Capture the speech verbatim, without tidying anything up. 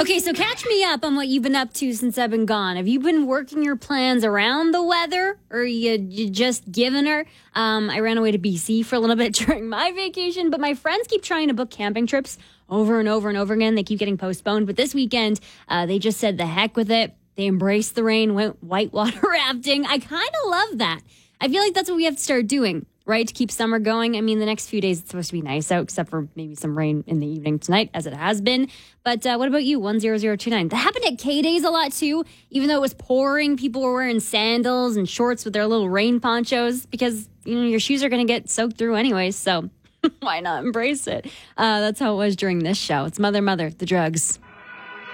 Okay, so catch me up on what you've been up to since I've been gone. Have you been working your plans around the weather, or you you just giving her? Um, I ran away to B C for a little bit during my vacation, but my friends keep trying to book camping trips over and over and over again. They keep getting postponed, but this weekend, uh, they just said the heck with it. They embraced the rain, went whitewater rafting. I kind of love that. I feel like that's what we have to start doing, right, to keep summer going. I mean, the next few days it's supposed to be nice out, except for maybe some rain in the evening tonight, as it has been. But uh, what about you? one zero zero two nine. That happened at K-Days a lot, too. Even though it was pouring, people were wearing sandals and shorts with their little rain ponchos because, you know, your shoes are going to get soaked through anyways. So why not embrace it? Uh, that's how it was during this show. It's Mother, Mother, the Drugs.